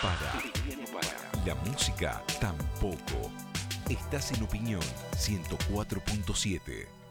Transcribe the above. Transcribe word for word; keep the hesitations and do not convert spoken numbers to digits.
para. La música tampoco. Estás en Opinión ciento cuatro punto siete.